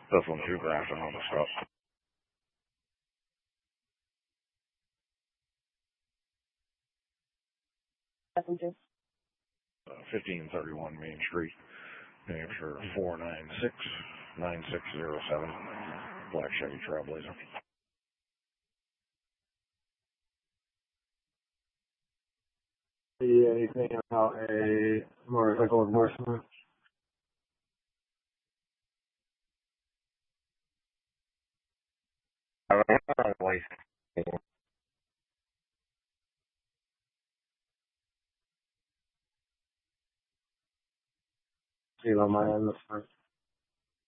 This one's you crashing on the stuff. 1531 Main Street, New Hampshire 496-9607. Black Chevy Trailblazer. See anything about a motorcycle endorsement? See on my end this time.